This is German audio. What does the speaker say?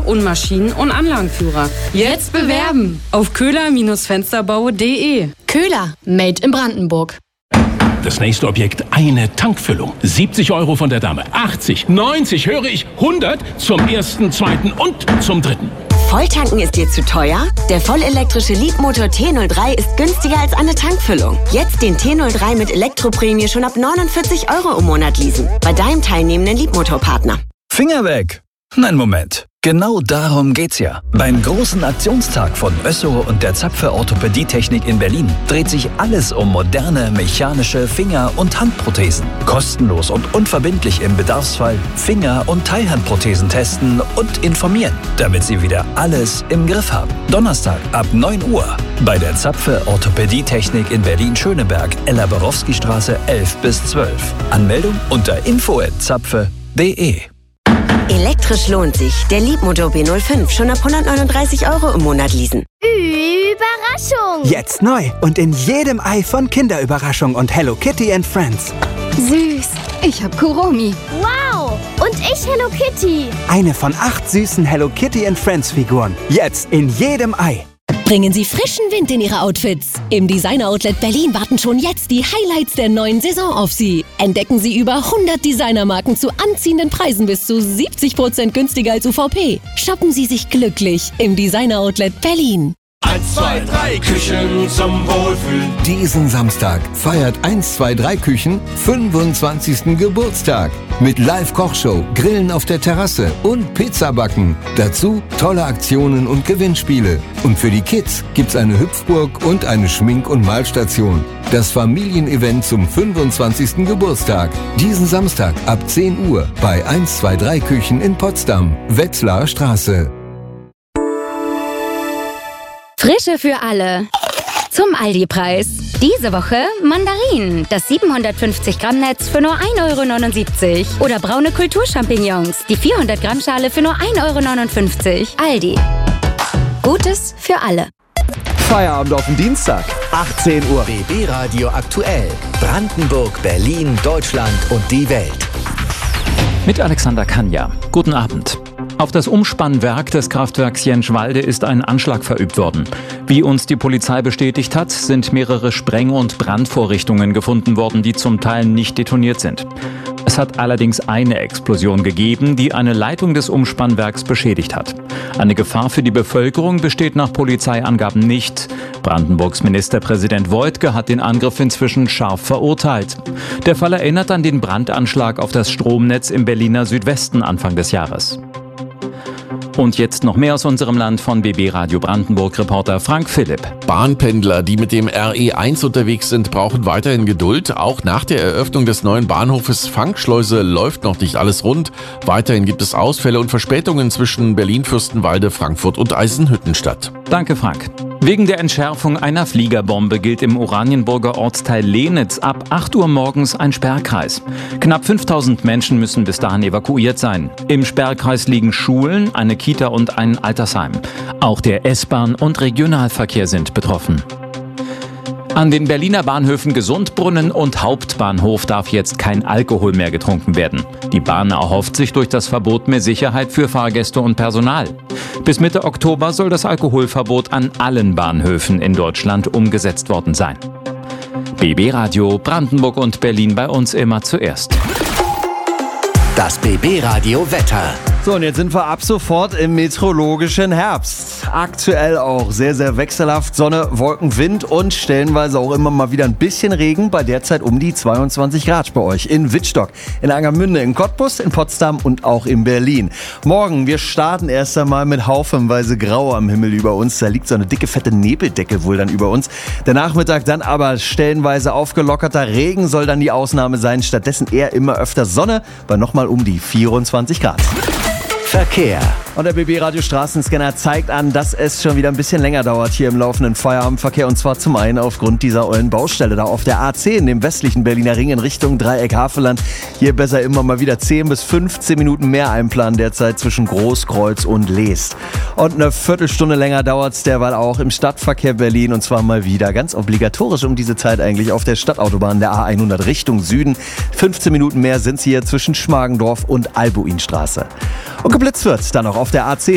und Maschinen- und Anlagenführer. Jetzt bewerben auf köhler-fensterbau.de. Köhler, made in Brandenburg. Das nächste Objekt, eine Tankfüllung. 70 € von der Dame, 80, 90, höre ich, 100 zum ersten, zweiten und zum dritten. Volltanken ist dir zu teuer? Der vollelektrische Leapmotor T03 ist günstiger als eine Tankfüllung. Jetzt den T03 mit Elektroprämie schon ab 49 € im Monat leasen. Bei deinem teilnehmenden Leapmotor-Partner. Finger weg! Nein, Moment. Genau darum geht's ja. Beim großen Aktionstag von Össo und der Zapfe Orthopädietechnik in Berlin dreht sich alles um moderne mechanische Finger- und Handprothesen. Kostenlos und unverbindlich im Bedarfsfall Finger- und Teilhandprothesen testen und informieren, damit Sie wieder alles im Griff haben. Donnerstag ab 9 Uhr bei der Zapfe Orthopädietechnik in Berlin-Schöneberg, Ella-Borowski-Straße 11 bis 12. Anmeldung unter info@zapfe.de. Elektrisch lohnt sich. Der Leapmotor B05 schon ab 139 € im Monat leasen. Überraschung! Jetzt neu und in jedem Ei von Kinderüberraschung und Hello Kitty and Friends. Süß. Ich hab Kuromi. Wow! Und ich Hello Kitty. Eine von 8 süßen Hello Kitty and Friends Figuren. Jetzt in jedem Ei. Bringen Sie frischen Wind in Ihre Outfits. Im Designer Outlet Berlin warten schon jetzt die Highlights der neuen Saison auf Sie. Entdecken Sie über 100 Designermarken zu anziehenden Preisen bis zu 70% günstiger als UVP. Shoppen Sie sich glücklich im Designer Outlet Berlin. 1, 2, 3 Küchen zum Wohlfühlen. Diesen Samstag feiert 1, 2, 3 Küchen 25. Geburtstag. Mit Live-Kochshow, Grillen auf der Terrasse und Pizzabacken. Dazu tolle Aktionen und Gewinnspiele. Und für die Kids gibt's eine Hüpfburg und eine Schmink- und Malstation. Das Familienevent zum 25. Geburtstag. Diesen Samstag ab 10 Uhr bei 1, 2, 3 Küchen in Potsdam, Wetzlarer Straße. Frische für alle. Zum Aldi-Preis. Diese Woche Mandarinen, das 750 Gramm Netz für nur 1,79 €. Oder braune Kulturchampignons, die 400 Gramm Schale für nur 1,59 €. Aldi. Gutes für alle. Feierabend auf den Dienstag, 18 Uhr. BB Radio aktuell. Brandenburg, Berlin, Deutschland und die Welt. Mit Alexander Kanja. Guten Abend. Auf das Umspannwerk des Kraftwerks Jenschwalde ist ein Anschlag verübt worden. Wie uns die Polizei bestätigt hat, sind mehrere Spreng- und Brandvorrichtungen gefunden worden, die zum Teil nicht detoniert sind. Es hat allerdings eine Explosion gegeben, die eine Leitung des Umspannwerks beschädigt hat. Eine Gefahr für die Bevölkerung besteht nach Polizeiangaben nicht. Brandenburgs Ministerpräsident Woidke hat den Angriff inzwischen scharf verurteilt. Der Fall erinnert an den Brandanschlag auf das Stromnetz im Berliner Südwesten Anfang des Jahres. Und jetzt noch mehr aus unserem Land von BB Radio Brandenburg-Reporter Frank Philipp. Bahnpendler, die mit dem RE1 unterwegs sind, brauchen weiterhin Geduld. Auch nach der Eröffnung des neuen Bahnhofes Fangschleuse läuft noch nicht alles rund. Weiterhin gibt es Ausfälle und Verspätungen zwischen Berlin-Fürstenwalde, Frankfurt und Eisenhüttenstadt. Danke, Frank. Wegen der Entschärfung einer Fliegerbombe gilt im Oranienburger Ortsteil Lehnitz ab 8 Uhr morgens ein Sperrkreis. Knapp 5000 Menschen müssen bis dahin evakuiert sein. Im Sperrkreis liegen Schulen, eine Kita und ein Altersheim. Auch der S-Bahn- und Regionalverkehr sind betroffen. An den Berliner Bahnhöfen Gesundbrunnen und Hauptbahnhof darf jetzt kein Alkohol mehr getrunken werden. Die Bahn erhofft sich durch das Verbot mehr Sicherheit für Fahrgäste und Personal. Bis Mitte Oktober soll das Alkoholverbot an allen Bahnhöfen in Deutschland umgesetzt worden sein. BB Radio Brandenburg und Berlin bei uns immer zuerst. Das BB Radio Wetter. So, und jetzt sind wir ab sofort im meteorologischen Herbst. Aktuell auch sehr, sehr wechselhaft. Sonne, Wolken, Wind und stellenweise auch immer mal wieder ein bisschen Regen. Bei derzeit um die 22 Grad bei euch in Wittstock, in Angermünde, in Cottbus, in Potsdam und auch in Berlin. Morgen, wir starten erst einmal mit haufenweise Grau am Himmel über uns. Da liegt so eine dicke, fette Nebeldecke wohl dann über uns. Der Nachmittag dann aber stellenweise aufgelockerter Regen soll dann die Ausnahme sein. Stattdessen eher immer öfter Sonne bei nochmal um die 24 Grad. Verkehr. Und der BB Radio Straßenscanner zeigt an, dass es schon wieder ein bisschen länger dauert hier im laufenden Feierabendverkehr. Und zwar zum einen aufgrund dieser ollen Baustelle da auf der A10, dem westlichen Berliner Ring in Richtung Dreieck-Havelland. Hier besser immer mal wieder 10 bis 15 Minuten mehr einplanen derzeit zwischen Großkreuz und Leest. Und eine Viertelstunde länger dauert es derweil auch im Stadtverkehr Berlin. Und zwar mal wieder ganz obligatorisch um diese Zeit eigentlich auf der Stadtautobahn der A100 Richtung Süden. 15 Minuten mehr sind es hier zwischen Schmargendorf und Albuinstraße. Und geblitzt wird dann auch auf der A10.